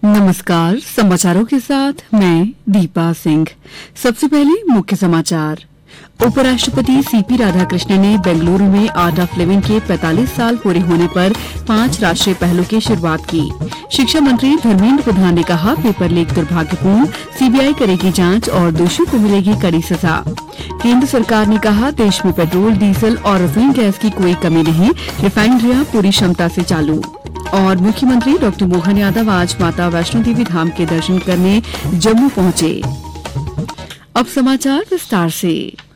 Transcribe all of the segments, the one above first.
नमस्कार। समाचारों के साथ मैं दीपा सिंह। सबसे पहले मुख्य समाचार। उपराष्ट्रपति सीपी राधाकृष्णन ने बेंगलुरु में आर्ट ऑफ लिविंग के 45 साल पूरे होने पर 5 राष्ट्रीय पहलों की शुरुआत की। शिक्षा मंत्री धर्मेंद्र प्रधान ने कहा, पेपर लीक दुर्भाग्यपूर्ण, सीबीआई करेगी जांच और दोषियों को मिलेगी कड़ी सजा। केंद्र सरकार ने कहा, देश में पेट्रोल, डीजल और रसोई गैस की कोई कमी नहीं, रिफाइनरियां पूरी क्षमता से चालू। और मुख्यमंत्री डॉ मोहन यादव आज माता वैष्णो देवी धाम के दर्शन करने जम्मू पहुंचे। अब समाचार विस्तार से।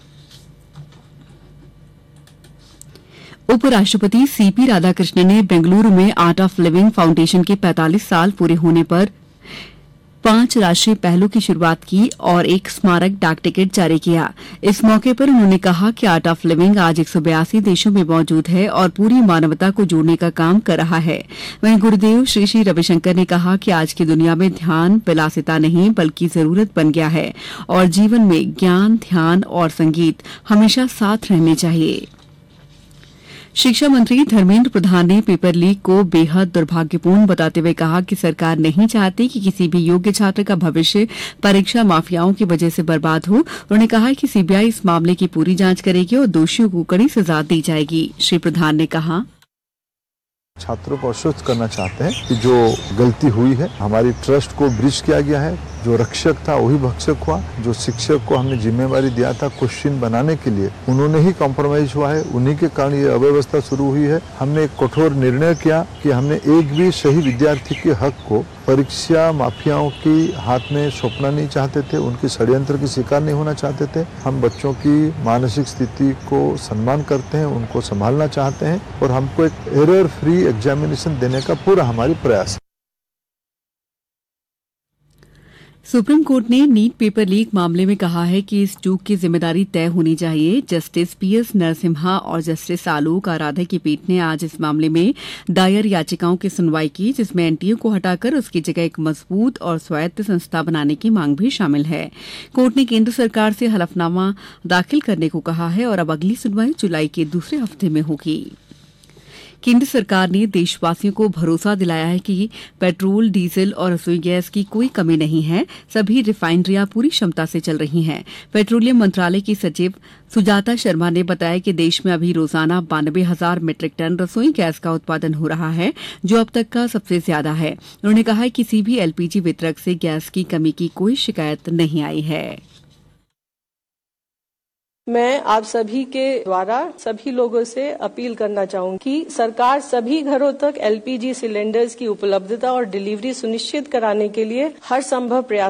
उपराष्ट्रपति सीपी राधाकृष्णन ने बेंगलुरु में आर्ट ऑफ लिविंग फाउंडेशन के 45 साल पूरे होने पर 5 राष्ट्रीय पहलों की शुरुआत की और एक स्मारक डाक टिकट जारी किया। इस मौके पर उन्होंने कहा कि आर्ट ऑफ लिविंग आज 182 देशों में मौजूद है और पूरी मानवता को जोड़ने का काम कर रहा है। वहीं गुरुदेव श्री श्री रविशंकर ने कहा कि आज की दुनिया में ध्यान विलासिता नहीं बल्कि जरूरत बन गया है और जीवन में ज्ञान, ध्यान और संगीत हमेशा साथ रहने चाहिए। शिक्षा मंत्री धर्मेंद्र प्रधान ने पेपर लीक को बेहद दुर्भाग्यपूर्ण बताते हुए कहा कि सरकार नहीं चाहती कि किसी भी योग्य छात्र का भविष्य परीक्षा माफियाओं की वजह से बर्बाद हो। उन्होंने कहा कि सीबीआई इस मामले की पूरी जांच करेगी और दोषियों को कड़ी सजा दी जाएगी। श्री प्रधान ने कहा, छात्रों को आश्वस्त करना चाहते हैं कि जो गलती हुई है, हमारी ट्रस्ट को ब्रीच किया गया है। जो रक्षक था वही भक्षक हुआ। जो शिक्षक को हमने जिम्मेवारी दिया था क्वेश्चन बनाने के लिए, उन्होंने ही कॉम्प्रोमाइज हुआ है। उन्हीं के कारण ये अव्यवस्था शुरू हुई है। हमने एक कठोर निर्णय किया कि हमने एक भी सही विद्यार्थी के हक को परीक्षा माफियाओं की हाथ में सौंपना नहीं चाहते थे। उनके षड्यंत्र की शिकार नहीं होना चाहते थे। हम बच्चों की मानसिक स्थिति को सम्मान करते हैं, उनको संभालना चाहते हैं और हमको एक एरर फ्री एग्जामिनेशन देने का पूरा हमारी प्रयास है। सुप्रीम कोर्ट ने नीट पेपर लीक मामले में कहा है कि इस चूक की जिम्मेदारी तय होनी चाहिए। जस्टिस पीएस नरसिम्हा और जस्टिस आलोक आराधे की पीठ ने आज इस मामले में दायर याचिकाओं की सुनवाई की, जिसमें एनटीए को हटाकर उसकी जगह एक मजबूत और स्वायत्त संस्था बनाने की मांग भी शामिल है। कोर्ट ने केंद्र सरकार से हलफनामा दाखिल करने को कहा है और अब अगली सुनवाई जुलाई के दूसरे हफ्ते में होगी। केंद्र सरकार ने देशवासियों को भरोसा दिलाया है कि पेट्रोल, डीजल और रसोई गैस की कोई कमी नहीं है। सभी रिफाइनरियां पूरी क्षमता से चल रही हैं। पेट्रोलियम मंत्रालय की सचिव सुजाता शर्मा ने बताया कि देश में अभी रोजाना 92,000 मीट्रिक टन रसोई गैस का उत्पादन हो रहा है, जो अब तक का सबसे ज्यादा है। उन्होंने कहा कि किसी भी एलपीजी वितरक से गैस की कमी की कोई शिकायत नहीं आई है। मैं आप सभी के द्वारा सभी लोगों से अपील करना चाहूंगी कि सरकार सभी घरों तक एलपीजी सिलेंडर्स की उपलब्धता और डिलीवरी सुनिश्चित कराने के लिए हर संभव प्रयास